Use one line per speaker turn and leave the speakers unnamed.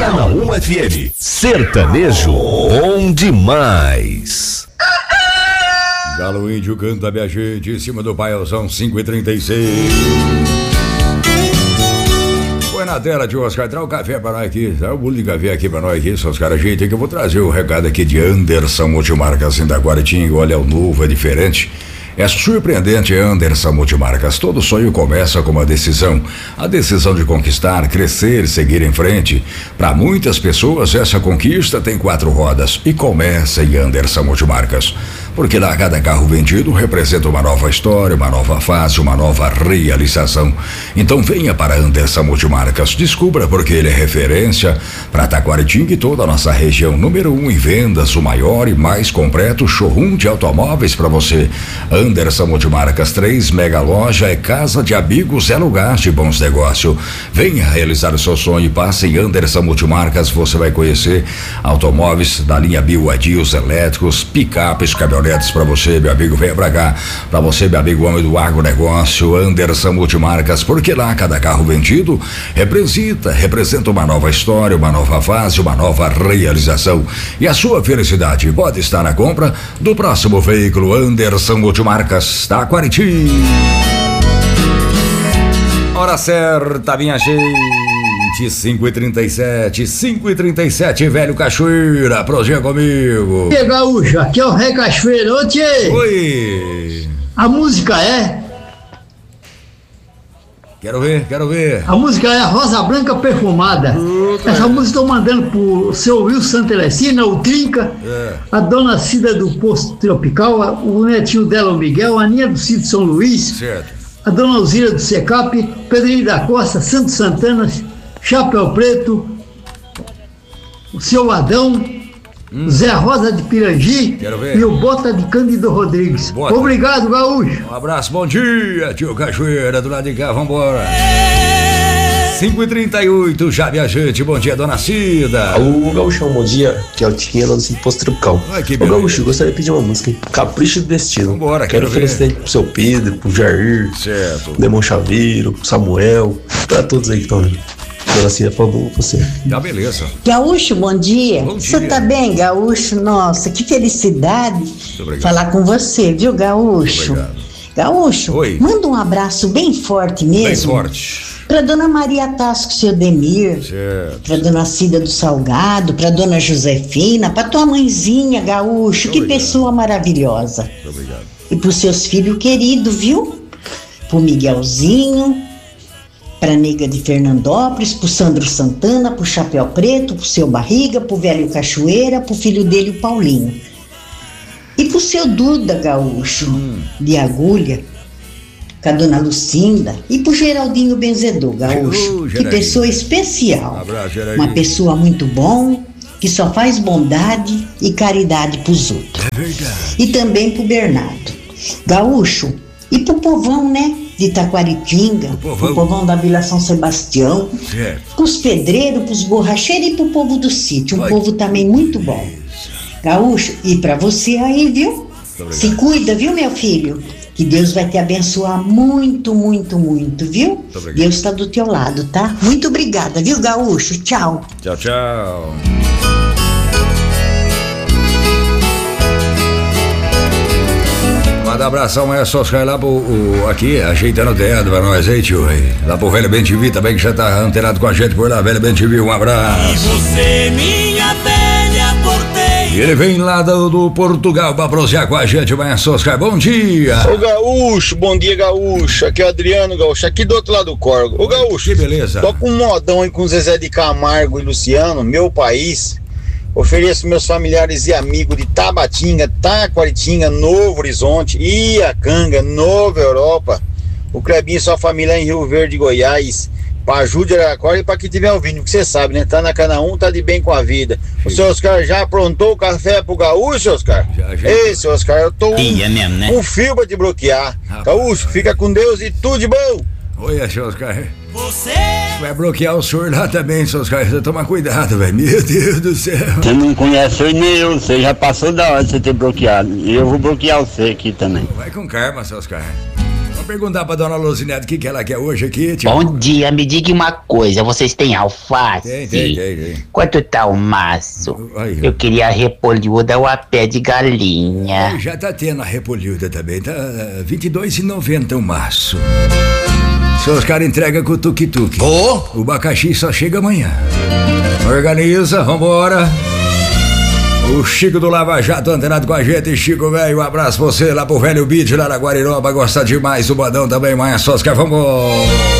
Na 1 FM, sertanejo bom demais.
Galo Índio canta minha gente em cima do Paiozão 5h36. Põe na tela de Oscar, traz o café pra nós aqui, traz o bolo de café aqui pra nós aqui, seus caras, gente, que eu vou trazer o recado aqui de Anderson Multimarcas em Taquaritinga. Olha, o novo é diferente. É surpreendente, Anderson Multimarcas. Todo sonho começa com uma decisão. A decisão de conquistar, crescer, seguir em frente. Para muitas pessoas, essa conquista tem 4 rodas e começa em Anderson Multimarcas. Porque lá cada carro vendido representa uma nova história, uma nova fase, uma nova realização. Então venha para Anderson Multimarcas. Descubra porque ele é referência para Taquaritinga e toda a nossa região. Número 1 em vendas, o maior e mais completo showroom de automóveis para você. Anderson Multimarcas, 3 mega loja, é casa de amigos, é lugar de bons negócios. Venha realizar o seu sonho e passe em Anderson Multimarcas. Você vai conhecer automóveis da linha Bioadios, elétricos, picapes, caminhonetes para você, meu amigo. Venha pra cá, pra você, meu amigo, homem do agronegócio. Anderson Multimarcas, porque lá cada carro vendido representa uma nova história, uma nova fase, uma nova realização. E a sua felicidade pode estar na compra do próximo veículo. Anderson Multimarcas, Taquaritinga. Hora certa, minha gente. 5h37, velho Cachoeira, projeto comigo.
E aí, Gaúcho, aqui é o Rei Cachoeira. Ô, tchê.
Oi.
A música é?
Quero ver.
A música é Rosa Branca Perfumada. Essa música estou mandando pro seu Will Santelecina, o Trinca, a dona Cida do Posto Tropical, o netinho dela, o Miguel, a Aninha do Cid São Luís, certo. A dona Alzira do Secap, Pedrinho da Costa, Santo Santana, Chapéu Preto, o seu Adão, Zé Rosa de Pirangi e o Bota de Cândido Rodrigues. Bota. Obrigado, Gaúcho.
Um abraço, bom dia, tio Cachoeira, do lado de cá, vambora. 5h38, já viajante, bom dia, dona Cida.
Alô, Gaúchão, bom dia, que é o Tiquinha lá do Posto Tropical. Ô, Gaúcho, gostaria de pedir uma música, Capricho do Destino.
Vambora,
quero felicidade pro seu Pedro, pro Jair, certo. Demon Chaveiro, pro Samuel, pra todos aí que estão aí. Dona Cida, por favor, você.
Tá, beleza.
Gaúcho, bom dia. Você tá bem, Gaúcho? Nossa, que felicidade falar com você, viu, Gaúcho? Obrigado. Gaúcho, oi. Manda um abraço bem forte mesmo. Bem forte. Pra dona Maria Tasco, seu Demir. Certo. Pra dona Cida do Salgado, pra dona Josefina, pra tua mãezinha, Gaúcho. Muito que obrigado. Pessoa maravilhosa. Muito obrigado. E pros seus filhos queridos, viu? Pro Miguelzinho, pra nega de Fernandópolis, pro Sandro Santana, pro Chapéu Preto, pro seu Barriga, pro velho Cachoeira, pro filho dele, o Paulinho. E pro seu Duda, Gaúcho, de Agulha, com a dona Lucinda, e pro Geraldinho Benzedor, Gaúcho, que pessoa especial. Abraço, uma pessoa muito bom, que só faz bondade e caridade pros outros. É verdade. E também pro Bernardo. Gaúcho, e pro povão, né? De Taquaritinga, pro povão da Vila São Sebastião, pros pedreiros, pros borracheiros e pro povo do sítio, um povo também muito bom. Gaúcho, e pra você aí, viu? Se cuida, viu, meu filho? Que Deus vai te abençoar muito, muito, muito, viu? Deus está do teu lado, tá? Muito obrigada, viu, Gaúcho? Tchau.
Tchau, tchau. Manda abração aí, só sai lá aqui, ajeitando o teatro pra nós aí, tio. Lá pro Velho Bem TV também, que já tá antenado com a gente por lá, Velho Bem TV, um abraço.
E você, minha velha porteira.
E ele vem lá do Portugal pra prosear com a gente, vai, Oscar, bom dia.
Ô, Gaúcho, bom dia, Gaúcho. Aqui é o Adriano, Gaúcho, aqui do outro lado do Corgo. Ô, Gaúcho, que beleza. Tô com um modão aí com Zezé de Camargo e Luciano, Meu País. Ofereço meus familiares e amigos de Tabatinga, Taquaritinga, Novo Horizonte, Iacanga, Nova Europa, o Clebinho e sua família em Rio Verde, Goiás, Paju de Araraquara e pra quem tiver ouvindo, que você sabe, né? Tá na Cana 1, tá de bem com a vida. O seu Oscar já aprontou o café pro Gaúcho, Oscar? Já. Ei, seu Oscar, eu tô com fio pra te bloquear. Gaúcho, fica com Deus e tudo de bom.
Oi, seu Oscar. Você vai bloquear o senhor lá também, seus caras. Você toma cuidado, velho. Meu Deus do céu.
Você não conhece o Nil, você já passou da hora de você ter bloqueado. E eu vou bloquear você aqui também.
Vai com karma, seus caras. perguntar pra dona Luzinete o que ela quer hoje aqui, tio.
Bom dia, me diga uma coisa, vocês têm alface?
Tem.
Quanto tá o maço? Eu queria a repolhuda ou a pé de galinha.
Já tá tendo a repolhuda também, tá R$22,90 o maço. Seus caras entregam com o tuk-tuk. O abacaxi só chega amanhã. Organiza, vambora. O Chico do Lava Jato antenado com a gente. Chico, velho, um abraço pra você lá pro Velho Beach, lá na Guariroba. Gosta demais, o Badão também, Maia Sosca, vamos.